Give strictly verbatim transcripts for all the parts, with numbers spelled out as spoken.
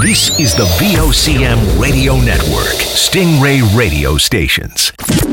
This is the V O C M Radio Network, Stingray Radio Stations.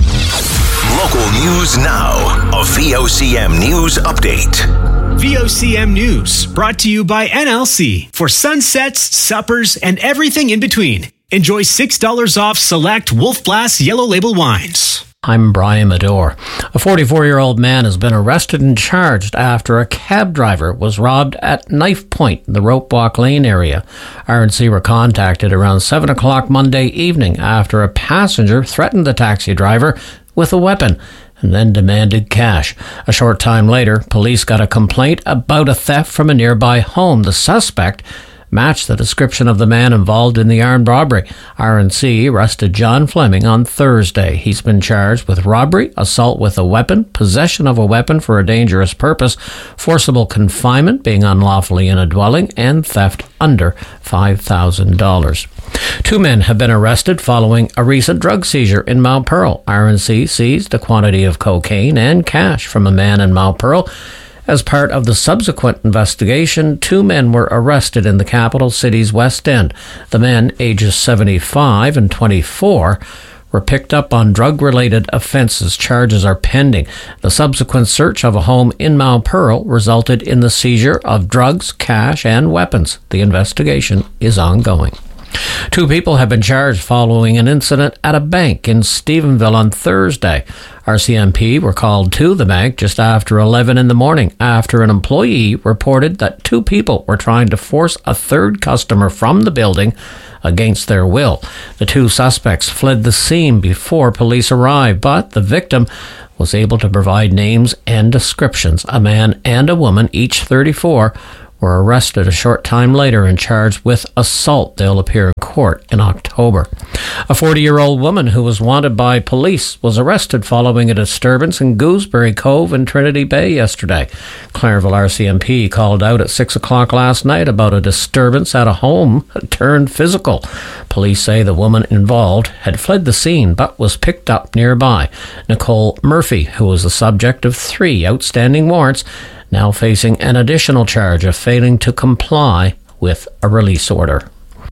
Local news now. A V O C M News Update. V O C M News, brought to you by N L C. For sunsets, suppers, and everything in between. Enjoy six dollars off select Wolf Blass Yellow Label wines. I'm Brian Medore. A forty-four-year-old man has been arrested and charged after a cab driver was robbed at knife point in the Rope Walk Lane area. R and C were contacted around seven o'clock Monday evening after a passenger threatened the taxi driver with a weapon and then demanded cash. A short time later, police got a complaint about a theft from a nearby home. The suspect matched the description of the man involved in the armed robbery. R and C arrested John Fleming on Thursday. He's been charged with robbery, assault with a weapon, possession of a weapon for a dangerous purpose, forcible confinement, being unlawfully in a dwelling, and theft under five thousand dollars. Two men have been arrested following a recent drug seizure in Mount Pearl. R and C seized a quantity of cocaine and cash from a man in Mount Pearl. As part of the subsequent investigation, two men were arrested in the capital city's West End. The men, ages seventy-five and twenty-four, were picked up on drug-related offenses. Charges are pending. The subsequent search of a home in Mount Pearl resulted in the seizure of drugs, cash, and weapons. The investigation is ongoing. Two people have been charged following an incident at a bank in Stephenville on Thursday. R C M P were called to the bank just after eleven in the morning after an employee reported that two people were trying to force a third customer from the building against their will. The two suspects fled the scene before police arrived, but the victim was able to provide names and descriptions. A man and a woman, each thirty-four, were arrested a short time later and charged with assault. They'll appear in court in October. A forty-year-old woman who was wanted by police was arrested following a disturbance in Gooseberry Cove in Trinity Bay yesterday. Clarenville R C M P called out at six o'clock last night about a disturbance at a home that turned physical. Police say the woman involved had fled the scene but was picked up nearby. Nicole Murphy, who was the subject of three outstanding warrants, now facing an additional charge of failing to comply with a release order.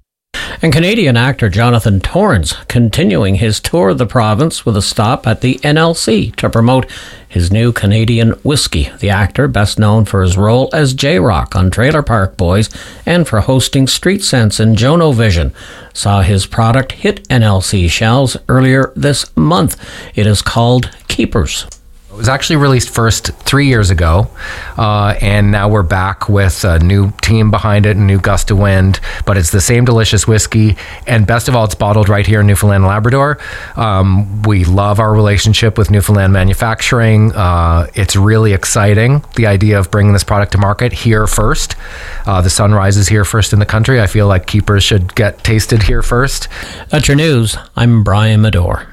And Canadian actor Jonathan Torrens continuing his tour of the province with a stop at the N L C to promote his new Canadian whiskey. The actor, best known for his role as J-Rock on Trailer Park Boys and for hosting Street Sense in Jono Vision, saw his product hit N L C shelves earlier this month. It is called Keepers. It was actually released first three years ago, uh, and now we're back with a new team behind it, a new gust of wind, but it's the same delicious whiskey, and best of all, it's bottled right here in Newfoundland and Labrador. Um, we love our relationship with Newfoundland Manufacturing. Uh, it's really exciting, the idea of bringing this product to market here first. Uh, the sun rises here first in the country. I feel like Keepers should get tasted here first. That's your news. I'm Brian Medore.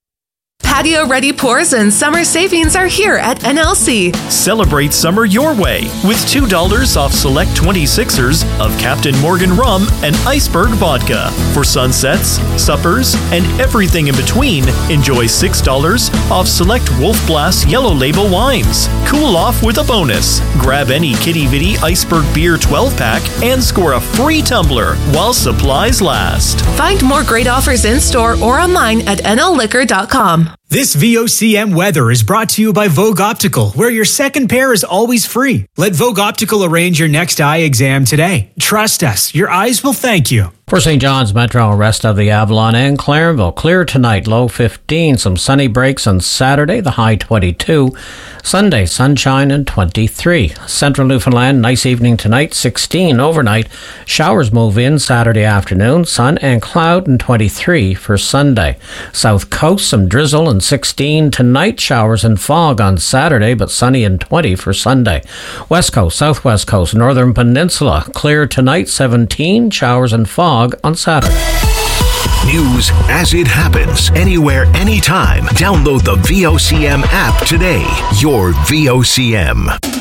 Patio-ready pours and summer savings are here at N L C. Celebrate summer your way with two dollars off select twenty-sixers of Captain Morgan Rum and Iceberg Vodka. For sunsets, suppers, and everything in between, enjoy six dollars off select Wolf Blass Yellow Label wines. Cool off with a bonus. Grab any Kitty Vitty Iceberg Beer twelve-pack and score a free tumbler while supplies last. Find more great offers in-store or online at N L liquor dot com. This V O C M weather is brought to you by Vogue Optical, where your second pair is always free. Let Vogue Optical arrange your next eye exam today. Trust us, your eyes will thank you. For Saint John's Metro and rest of the Avalon and Clarenville, clear tonight, low fifteen. Some sunny breaks on Saturday, the high twenty-two. Sunday, sunshine and twenty-three. Central Newfoundland, nice evening tonight, sixteen. Overnight, showers move in Saturday afternoon, sun and cloud and twenty-three for Sunday. South Coast, some drizzle and sixteen. Tonight, showers and fog on Saturday, but sunny and twenty for Sunday. West Coast, Southwest Coast, Northern Peninsula, clear tonight, seventeen. Showers and fog on Saturday. News as it happens, anywhere, anytime. Download the V O C M app today. Your V O C M.